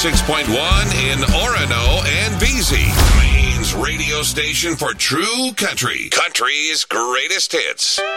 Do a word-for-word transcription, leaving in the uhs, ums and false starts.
six point one in Orono and Beezy. Maine's radio station for true country. Country's greatest hits.